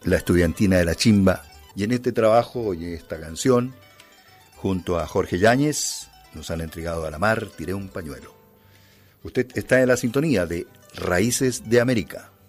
la estudiantina de la Chimba. Y en este trabajo y en esta canción, junto a Jorge Yáñez, nos han entregado a la mar, tiré un pañuelo. Usted está en la sintonía de Raíces de América.